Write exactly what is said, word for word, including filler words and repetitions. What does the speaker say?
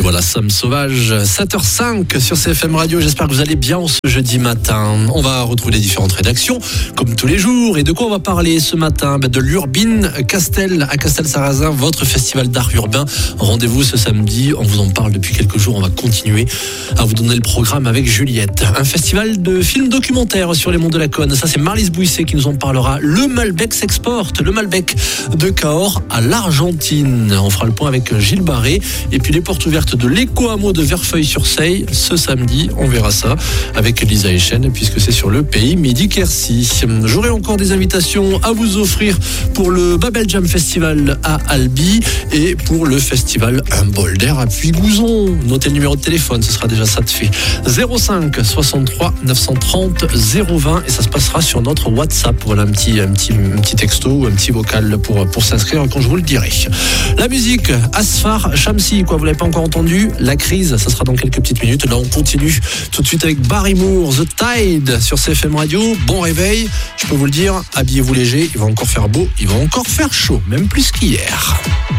Voilà, Somme Sauvage, sept heures cinq sur C F M Radio. J'espère que vous allez bien ce jeudi matin. On va retrouver les différentes rédactions, comme tous les jours. Et de quoi on va parler ce matin? De l'Urbine Castel à Castel-Sarrazin, votre festival d'art urbain. Rendez-vous ce samedi. On vous en parle depuis quelques jours. On va continuer à vous donner le programme avec Juliette. Un festival de films documentaires sur les monts de la Cône. Ça, c'est Marlise Bouisset qui nous en parlera. Le Malbec s'exporte. Le Malbec de Cahors à l'Argentine. On fera le point avec Gilles Barré. Et puis les portes ouvertes de l'éco-hameau de Verfeil-sur-Seille ce samedi. On verra ça avec Lisa Echen puisque c'est sur le pays Midi-Quercy. J'aurai encore des invitations à vous offrir pour le Babel Jam Festival à Albi et pour le festival Un bol d'air à Puy-Gouzon. Notez le numéro de téléphone, ce sera déjà ça de fait. zéro cinq soixante-trois neuf cent trente zéro vingt et ça se passera sur notre WhatsApp. Voilà un petit, un petit, un petit texto ou un petit vocal pour, pour s'inscrire quand je vous le dirai. La musique, Asfar Shamsi, quoi, vous l'avez pas encore entendu? La crise, ça sera dans quelques petites minutes. Là, on continue tout de suite avec Barry Moore, The Tide sur C F M Radio. Bon réveil, je peux vous le dire, habillez-vous léger, il va encore faire beau, il va encore faire chaud, même plus qu'hier.